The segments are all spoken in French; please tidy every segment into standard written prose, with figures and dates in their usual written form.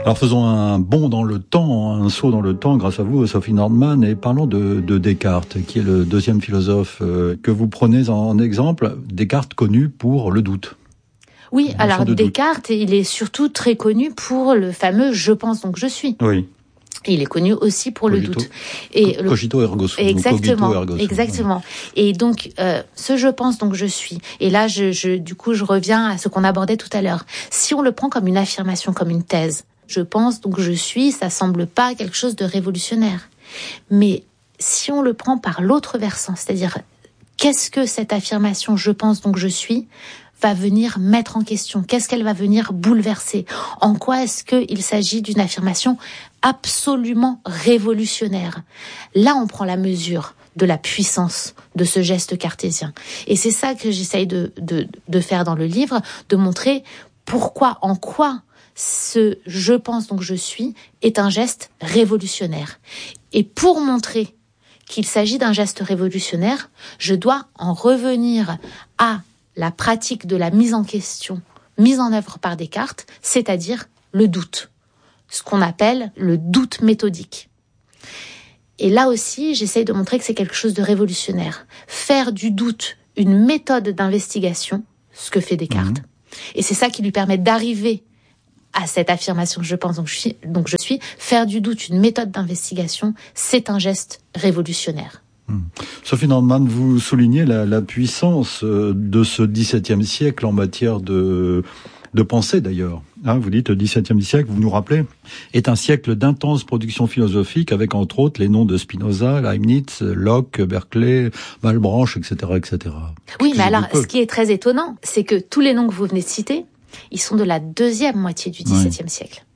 Alors faisons un bond dans le temps, un saut dans le temps grâce à vous, Sophie Nordman, et parlons de Descartes, qui est le deuxième philosophe que vous prenez en exemple. Descartes connu pour le doute. Oui, alors Descartes, il est surtout très connu pour le fameux « je pense donc je suis ». Oui. Il est connu aussi pour le doute. Et cogito ergo sum. Exactement, cogito ergo sum. exactement. Et donc, ce je pense donc je suis. Et là, du coup, je reviens à ce qu'on abordait tout à l'heure. Si on le prend comme une affirmation, comme une thèse, je pense donc je suis, ça semble pas quelque chose de révolutionnaire. Mais si on le prend par l'autre versant, c'est-à-dire qu'est-ce que cette affirmation je pense donc je suis va venir mettre en question? Qu'est-ce qu'elle va venir bouleverser? En quoi est-ce qu'il s'agit d'une affirmation absolument révolutionnaire? Là, on prend la mesure de la puissance de ce geste cartésien. Et c'est ça que j'essaye de faire dans le livre, de montrer pourquoi, en quoi ce « je pense donc je suis » est un geste révolutionnaire. Et pour montrer qu'il s'agit d'un geste révolutionnaire, je dois en revenir à la pratique de la mise en question, mise en œuvre par Descartes, c'est-à-dire le doute, ce qu'on appelle le doute méthodique. Et là aussi, j'essaye de montrer que c'est quelque chose de révolutionnaire. Faire du doute une méthode d'investigation, ce que fait Descartes, et c'est ça qui lui permet d'arriver à cette affirmation « je pense donc je suis », faire du doute une méthode d'investigation, c'est un geste révolutionnaire. Sophie Nordman, vous soulignez la puissance de ce XVIIe siècle en matière de pensée d'ailleurs. Vous dites le XVIIe siècle, vous nous rappelez, est un siècle d'intense production philosophique avec entre autres les noms de Spinoza, Leibniz, Locke, Berkeley, Malebranche, etc., etc. Oui, mais alors ce qui est très étonnant, c'est que tous les noms que vous venez de citer, ils sont de la deuxième moitié du XVIIe siècle.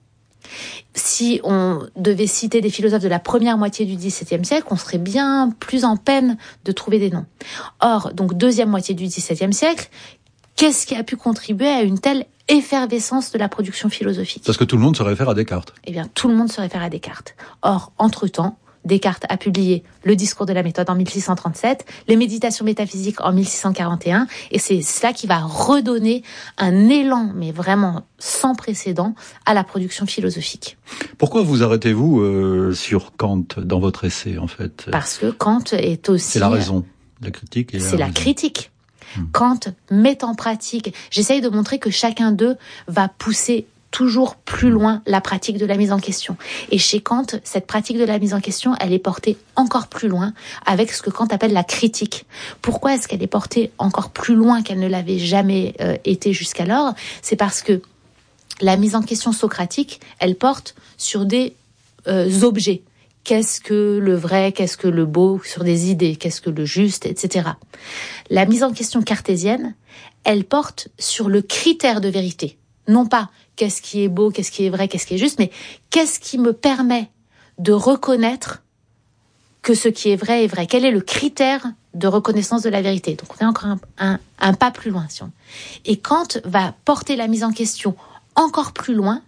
Si on devait citer des philosophes de la première moitié du XVIIe siècle, on serait bien plus en peine de trouver des noms. Or, donc deuxième moitié du XVIIe siècle, qu'est-ce qui a pu contribuer à une telle effervescence de la production philosophique? Parce que tout le monde se réfère à Descartes. Eh bien, tout le monde se réfère à Descartes. Or, entre-temps, Descartes a publié le discours de la méthode en 1637, les méditations métaphysiques en 1641, et c'est cela qui va redonner un élan, mais vraiment sans précédent, à la production philosophique. Pourquoi vous arrêtez-vous sur Kant dans votre essai, en fait? Parce que Kant est aussi... C'est la raison, la critique et la raison. C'est la critique. Kant met en pratique... J'essaye de montrer que chacun d'eux va pousser toujours plus loin la pratique de la mise en question. Et chez Kant, cette pratique de la mise en question, elle est portée encore plus loin avec ce que Kant appelle la critique. Pourquoi est-ce qu'elle est portée encore plus loin qu'elle ne l'avait jamais été jusqu'alors? C'est parce que la mise en question socratique, elle porte sur des objets. Qu'est-ce que le vrai, qu'est-ce que le beau, sur des idées, qu'est-ce que le juste, etc. La mise en question cartésienne, elle porte sur le critère de vérité. Non pas qu'est-ce qui est beau, qu'est-ce qui est vrai, qu'est-ce qui est juste, mais qu'est-ce qui me permet de reconnaître que ce qui est vrai est vrai? Quel est le critère de reconnaissance de la vérité? Donc on est encore un pas plus loin. Et Kant va porter la mise en question encore plus loin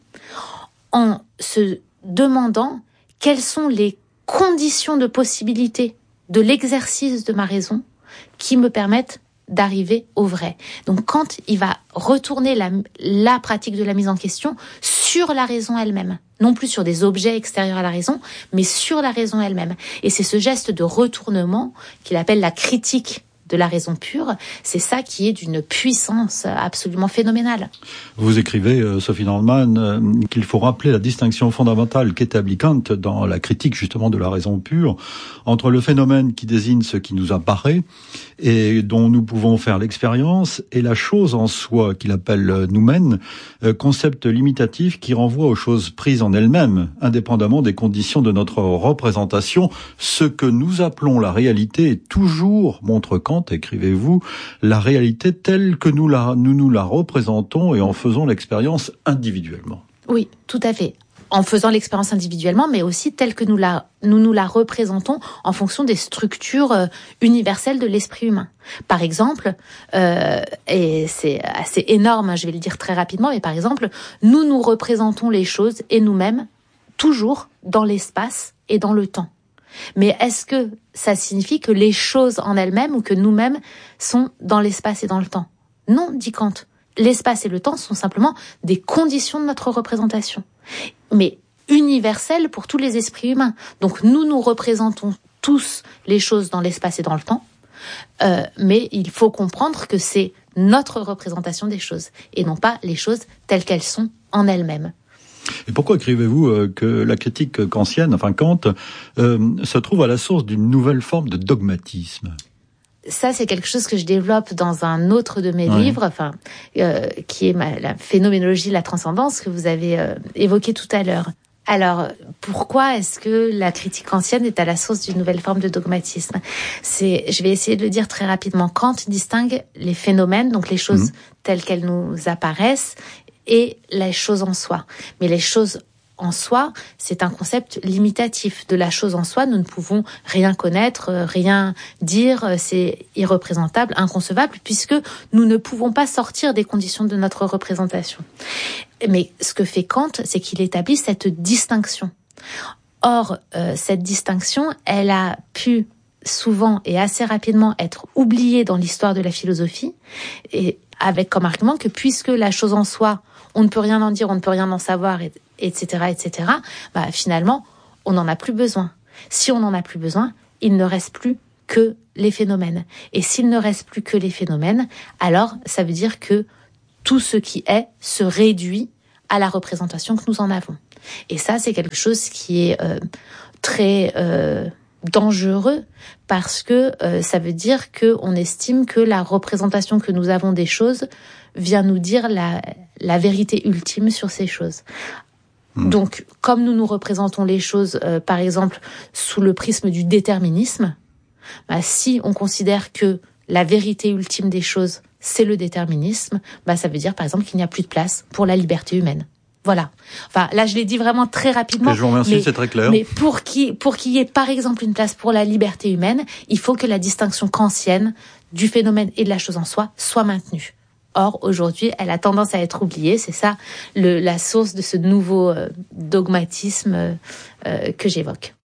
en se demandant quelles sont les conditions de possibilité de l'exercice de ma raison qui me permettent d'arriver au vrai. Donc Kant, il va retourner la pratique de la mise en question sur la raison elle-même. Non plus sur des objets extérieurs à la raison, mais sur la raison elle-même. Et c'est ce geste de retournement qu'il appelle la critique de la raison pure, c'est ça qui est d'une puissance absolument phénoménale. Vous écrivez, Sophie Nordman, qu'il faut rappeler la distinction fondamentale qu'établit Kant dans la critique justement de la raison pure entre le phénomène qui désigne ce qui nous apparaît et dont nous pouvons faire l'expérience et la chose en soi qu'il appelle noumen, concept limitatif qui renvoie aux choses prises en elles-mêmes, indépendamment des conditions de notre représentation. Ce que nous appelons la réalité est toujours, montre Kant, écrivez-vous, la réalité telle que nous la représentons et en faisons l'expérience individuellement. Oui, tout à fait. En faisant l'expérience individuellement, mais aussi telle que nous la représentons en fonction des structures universelles de l'esprit humain. Par exemple, et c'est assez énorme, je vais le dire très rapidement, mais par exemple, nous représentons les choses et nous-mêmes toujours dans l'espace et dans le temps. Mais est-ce que ça signifie que les choses en elles-mêmes ou que nous-mêmes sont dans l'espace et dans le temps? Non, dit Kant. l'espace et le temps sont simplement des conditions de notre représentation. Mais universelles pour tous les esprits humains. Donc nous représentons tous les choses dans l'espace et dans le temps, mais il faut comprendre que c'est notre représentation des choses, et non pas les choses telles qu'elles sont en elles-mêmes. Et pourquoi écrivez-vous que la critique kantienne, enfin Kant, se trouve à la source d'une nouvelle forme de dogmatisme ? Ça, c'est quelque chose que je développe dans un autre de mes livres, qui est la phénoménologie de la transcendance, que vous avez évoqué tout à l'heure. Alors, pourquoi est-ce que la critique kantienne est à la source d'une nouvelle forme de dogmatisme ? Je vais essayer de le dire très rapidement. Kant distingue les phénomènes, donc les choses telles qu'elles nous apparaissent, et les choses en soi. Mais les choses en soi, c'est un concept limitatif. De la chose en soi, nous ne pouvons rien connaître, rien dire, c'est irreprésentable, inconcevable, puisque nous ne pouvons pas sortir des conditions de notre représentation. Mais ce que fait Kant, c'est qu'il établit cette distinction. Or, cette distinction, elle a pu souvent et assez rapidement être oubliée dans l'histoire de la philosophie, et avec comme argument que puisque la chose en soi, on ne peut rien en dire, on ne peut rien en savoir, etc., finalement, on n'en a plus besoin. Si on n'en a plus besoin, il ne reste plus que les phénomènes. Et s'il ne reste plus que les phénomènes, alors ça veut dire que tout ce qui est se réduit à la représentation que nous en avons. Et ça, c'est quelque chose qui est très dangereux, parce que ça veut dire qu'on estime que la représentation que nous avons des choses vient nous dire la vérité ultime sur ces choses. Donc, comme nous représentons les choses, par exemple, sous le prisme du déterminisme, si on considère que la vérité ultime des choses, c'est le déterminisme, ça veut dire, par exemple, qu'il n'y a plus de place pour la liberté humaine. Voilà. Enfin, là, je l'ai dit vraiment très rapidement. Et je vous remercie, c'est très clair. Mais pour qu'il y ait, par exemple, une place pour la liberté humaine, il faut que la distinction kantienne du phénomène et de la chose en soi soit maintenue. Or, aujourd'hui, elle a tendance à être oubliée. C'est ça la source de ce nouveau dogmatisme que j'évoque.